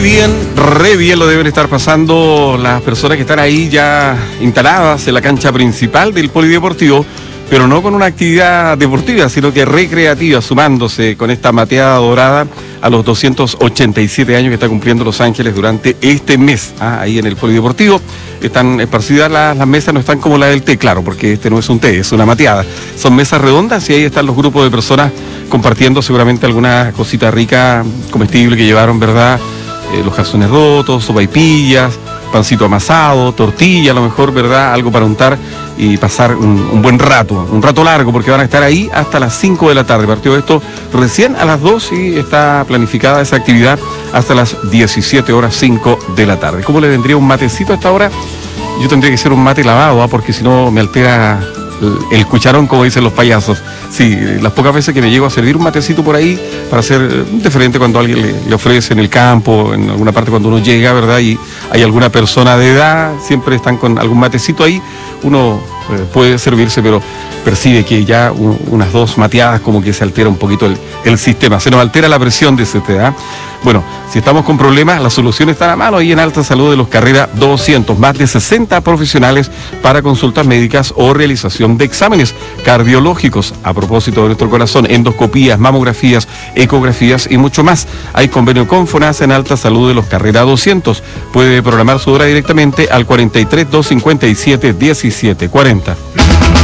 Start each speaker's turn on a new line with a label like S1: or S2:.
S1: Bien, re bien lo deben estar pasando las personas que están ahí ya instaladas en la cancha principal del polideportivo, pero no con una actividad deportiva, sino que recreativa, sumándose con esta mateada dorada a los 287 años que está cumpliendo Los Ángeles durante este mes. Ahí en el polideportivo están esparcidas las mesas, no están como la del té, claro, porque este no es un té, es una mateada. Son mesas redondas y ahí están los grupos de personas compartiendo seguramente alguna cosita rica, comestible que llevaron, ¿verdad? Los calzones rotos, sopaipillas, pancito amasado, tortilla a lo mejor, ¿verdad? Algo para untar y pasar un buen rato, un rato largo, porque van a estar ahí hasta las 5 de la tarde. Partió esto recién a las 2 y está planificada esa actividad hasta las 17 horas 5 de la tarde. ¿Cómo le vendría un matecito a esta hora? Yo tendría que ser un mate lavado, porque si no me altera el cucharón, como dicen los payasos. Sí, las pocas veces que me llego a servir un matecito por ahí para ser diferente cuando alguien le ofrece en el campo, en alguna parte cuando uno llega, ¿verdad? Y hay alguna persona de edad, siempre están con algún matecito ahí, uno puede servirse, pero percibe que ya unas dos mateadas como que se altera un poquito el sistema, se nos altera la presión de ese usted. Bueno, si estamos con problemas, la solución está a mano ahí en Alta Salud de los Carrera 200, más de 60 profesionales para consultas médicas o realización de exámenes cardiológicos a propósito de nuestro corazón, endoscopías, mamografías, ecografías y mucho más. Hay convenio con FONASA en Alta Salud de los Carrera 200. Puede programar su hora directamente al 43 257 1740.